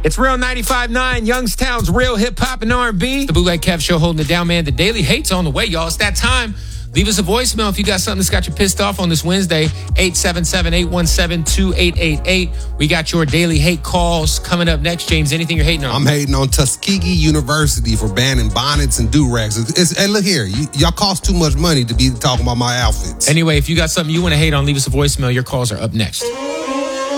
It's Real 95.9, Youngstown's real hip-hop and R&B. The Bootleg Kev Show holding it down, man. The Daily Hate's on the way, y'all. It's that time. Leave us a voicemail if you got something that's got you pissed off on this Wednesday. 877-817-2888. We got your Daily Hate calls coming up next. James, anything you're hating on? I'm hating on Tuskegee University for banning bonnets and do-rags. Hey, look here. Y'all cost too much money to be talking about my outfits. Anyway, if you got something you want to hate on, leave us a voicemail. Your calls are up next.